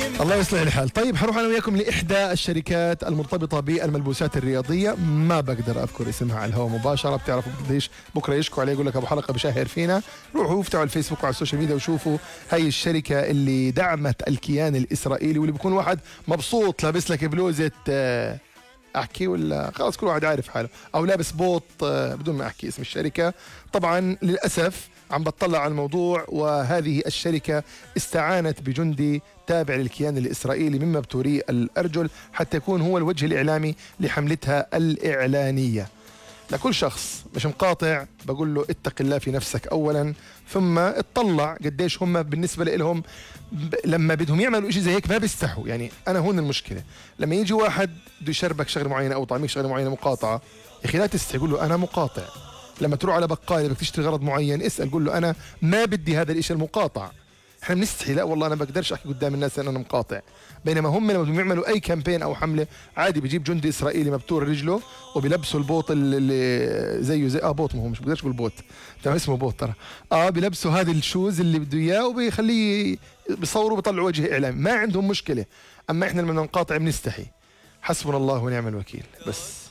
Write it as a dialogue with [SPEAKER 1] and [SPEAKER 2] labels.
[SPEAKER 1] الله يصلح الحال. طيب حروح انا وياكم لاحدى الشركات المرتبطه بالملبوسات الرياضيه، ما بقدر اذكر اسمها على الهواء مباشره، بتعرفوا قديش بكره يشكوا عليه يقول لك ابو حلقه بشهر فينا. روحوا افتحوا الفيسبوك وعلى السوشيال ميديا وشوفوا هاي الشركه اللي دعمت الكيان الاسرائيلي، واللي بيكون واحد مبسوط لابس لك بلوزه احكي ولا خلاص كل واحد عارف حاله، او لابس بوط بدون ما احكي اسم الشركه. طبعا للاسف عم بطلع على الموضوع، وهذه الشركه استعانت بجندي تابع للكيان الاسرائيلي مما بتوريه الارجل حتى يكون هو الوجه الاعلامي لحملتها الاعلانيه. لكل شخص مش مقاطع بقول له اتق الله في نفسك اولا، ثم اطلع قديش هم بالنسبه لهم لما بدهم يعملوا شيء زي هيك ما بيستحوا. يعني انا هون المشكله، لما يجي واحد بده يشربك شغله معينه او طعميك شغله معينه مقاطعه، يا اخي لا تستحي، قول له انا مقاطع. لما تروح على بقاله بدك تشتري غرض معين اسال قول له انا ما بدي هذا الشيء المقاطع. احنا بنستحي، لا والله انا ما بقدرش احكي قدام الناس ان انا مقاطع. بينما هم لما بدهم يعملوا اي كامبين او حمله عادي بيجيب جندي اسرائيلي مبتور رجله وبيلبسوا البوط اللي زيه زي بوط، ما هو مش بقدرش اقول بوط تمام اسمه بوط ترى، بيلبسوا هذه الشوز اللي بده اياه وبيخليه بيصوروا بيطلعوا وجه اعلامي، ما عندهم مشكله. اما احنا لما نقاطع بنستحي. حسبنا الله ونعم الوكيل. بس